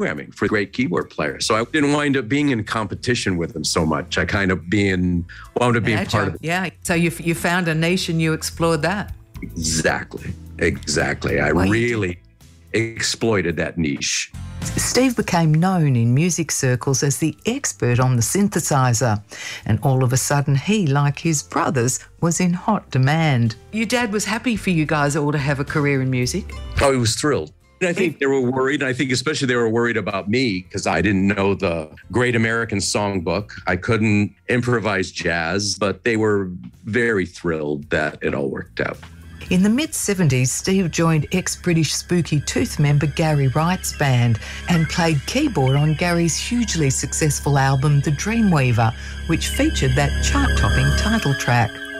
programming for great keyboard players. So I didn't wind up being in competition with them so much. I kind of wound up being part of it. Yeah. So you found a niche and you explored that. Exactly. I really exploited that niche. Steve became known in music circles as the expert on the synthesizer, and all of a sudden he, like his brothers, was in hot demand. Your dad was happy for you guys all to have a career in music? Oh, he was thrilled. I think they were worried. I think especially they were worried about me because I didn't know the Great American Songbook. I couldn't improvise jazz, but they were very thrilled that it all worked out. In the mid-70s, Steve joined ex-British Spooky Tooth member Gary Wright's band and played keyboard on Gary's hugely successful album The Dreamweaver, which featured that chart-topping title track.